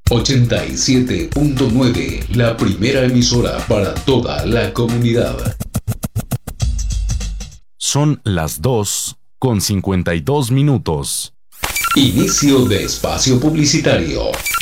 87.9, la primera emisora para toda la comunidad. Son las 2:52 minutos. Inicio de espacio publicitario.